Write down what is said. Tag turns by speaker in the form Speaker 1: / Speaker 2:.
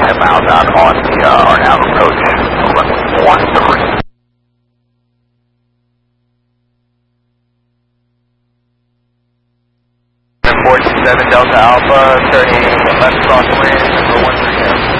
Speaker 1: 10 miles out on the Arnout approach, runway 13. 47 Delta Alpha, turning left crosswind, number 13.